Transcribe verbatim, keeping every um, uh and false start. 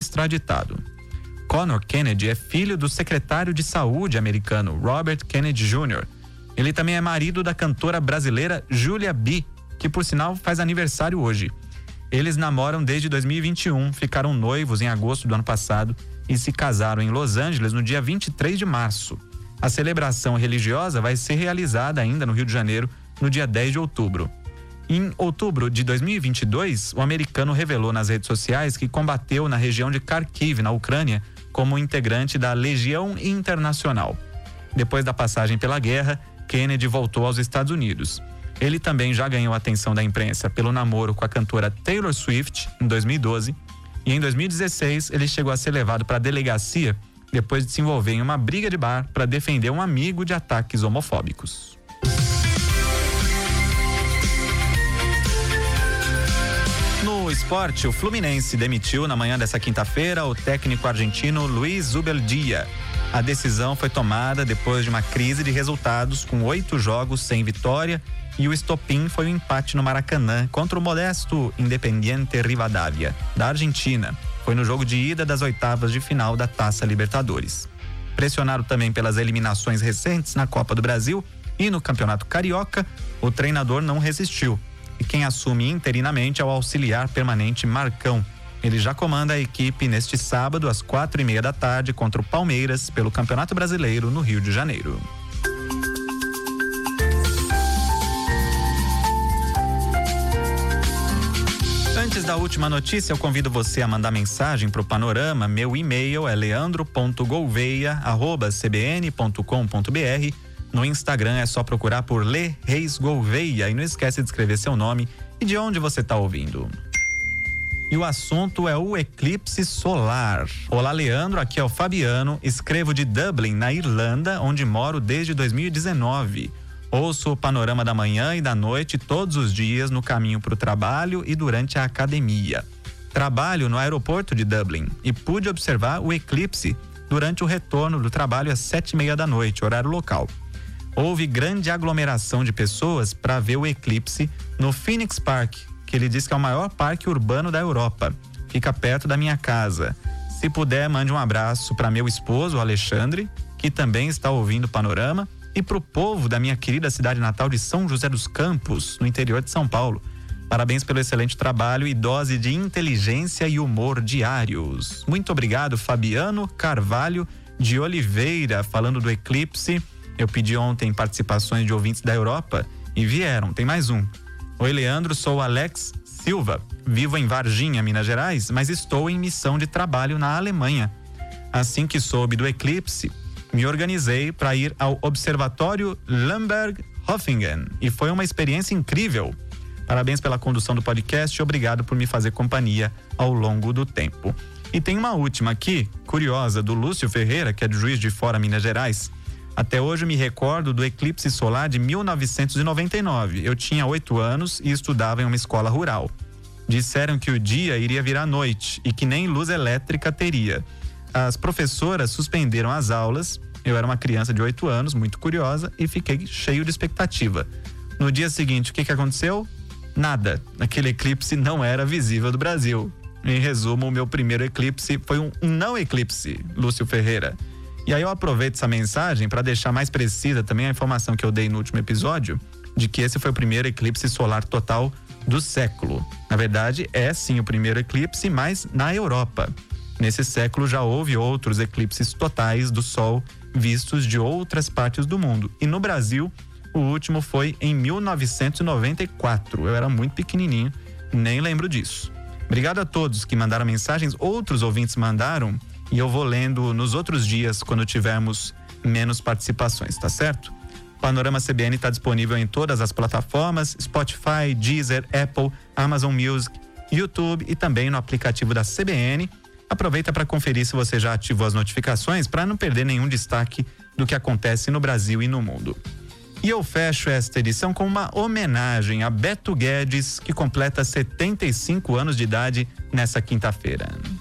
extraditado. Conor Kennedy é filho do secretário de saúde americano Robert Kennedy Júnior Ele também é marido da cantora brasileira Julia B, que por sinal faz aniversário hoje. Eles namoram desde dois mil e vinte e um, ficaram noivos em agosto do ano passado e se casaram em Los Angeles no dia vinte e três de março. A celebração religiosa vai ser realizada ainda no Rio de Janeiro no dia dez de outubro. Em outubro de dois mil e vinte e dois, o americano revelou nas redes sociais que combateu na região de Kharkiv, na Ucrânia, como integrante da Legião Internacional. Depois da passagem pela guerra, Kennedy voltou aos Estados Unidos. Ele também já ganhou a atenção da imprensa pelo namoro com a cantora Taylor Swift em dois mil e doze e em dois mil e dezesseis ele chegou a ser levado para a delegacia depois de se envolver em uma briga de bar para defender um amigo de ataques homofóbicos. No esporte, o Fluminense demitiu na manhã dessa quinta-feira o técnico argentino Luis Zubeldia. A decisão foi tomada depois de uma crise de resultados com oito jogos sem vitória e o estopim foi o empate no Maracanã contra o modesto Independiente Rivadavia, da Argentina. Foi no jogo de ida das oitavas de final da Taça Libertadores. Pressionado também pelas eliminações recentes na Copa do Brasil e no Campeonato Carioca, o treinador não resistiu. E quem assume interinamente é o auxiliar permanente Marcão. Ele já comanda a equipe neste sábado às quatro e meia da tarde contra o Palmeiras pelo Campeonato Brasileiro no Rio de Janeiro. Antes da última notícia, eu convido você a mandar mensagem para o Panorama. Meu e-mail é leandro ponto gouveia arroba c b n ponto com ponto b r. No Instagram é só procurar por Lê Reis Gouveia e não esquece de escrever seu nome e de onde você está ouvindo. E o assunto é o eclipse solar. Olá, Leandro, aqui é o Fabiano, escrevo de Dublin, na Irlanda, onde moro desde dois mil e dezenove. Ouço o Panorama da manhã e da noite todos os dias no caminho para o trabalho e durante a academia. Trabalho no aeroporto de Dublin e pude observar o eclipse durante o retorno do trabalho às sete e meia da noite, horário local. Houve grande aglomeração de pessoas para ver o eclipse no Phoenix Park, que ele diz que é o maior parque urbano da Europa. Fica perto da minha casa. Se puder, mande um abraço para meu esposo, o Alexandre, que também está ouvindo o Panorama, e para o povo da minha querida cidade natal de São José dos Campos, no interior de São Paulo. Parabéns pelo excelente trabalho e dose de inteligência e humor diários. Muito obrigado, Fabiano Carvalho de Oliveira, falando do eclipse. Eu pedi ontem participações de ouvintes da Europa e vieram, tem mais um. Oi, Leandro, sou o Alex Silva, vivo em Varginha, Minas Gerais, mas estou em missão de trabalho na Alemanha. Assim que soube do eclipse, me organizei para ir ao Observatório Lamberg-Hofingen e foi uma experiência incrível. Parabéns pela condução do podcast e obrigado por me fazer companhia ao longo do tempo. E tem uma última aqui, curiosa, do Lúcio Ferreira, que é de Juiz de Fora, Minas Gerais. Até hoje me recordo do eclipse solar de mil novecentos e noventa e nove. Eu tinha oito anos e estudava em uma escola rural. Disseram que o dia iria virar noite e que nem luz elétrica teria. As professoras suspenderam as aulas. Eu era uma criança de oito anos, muito curiosa, e fiquei cheio de expectativa. No dia seguinte, o que que aconteceu? Nada. Aquele eclipse não era visível do Brasil. Em resumo, o meu primeiro eclipse foi um, um não eclipse, Lúcio Ferreira. E aí eu aproveito essa mensagem para deixar mais precisa também a informação que eu dei no último episódio, de que esse foi o primeiro eclipse solar total do século. Na verdade, é sim o primeiro eclipse, mas na Europa. Nesse século já houve outros eclipses totais do Sol vistos de outras partes do mundo. E no Brasil, o último foi em mil novecentos e noventa e quatro. Eu era muito pequenininho, nem lembro disso. Obrigado a todos que mandaram mensagens, outros ouvintes mandaram, e eu vou lendo nos outros dias quando tivermos menos participações, tá certo? Panorama C B N está disponível em todas as plataformas, Spotify, Deezer, Apple, Amazon Music, YouTube e também no aplicativo da C B N. Aproveita para conferir se você já ativou as notificações para não perder nenhum destaque do que acontece no Brasil e no mundo. E eu fecho esta edição com uma homenagem a Beto Guedes, que completa setenta e cinco anos de idade nessa quinta-feira.